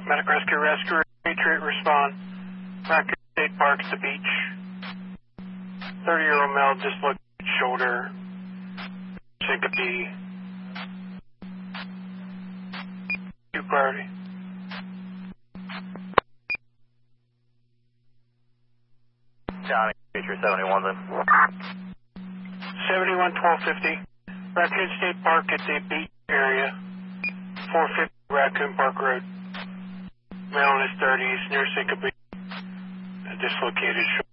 Medic rescue, Patriot respond. Raccoon State Park at the beach. 30-year-old male dislocated shoulder. Syncope. Due priority. Johnny, Patriot 71 then. 71 1250. Raccoon State Park at the beach area. 450 Raccoon Park Road. Male in his 30s, near Syncope. Dislocated shoulder.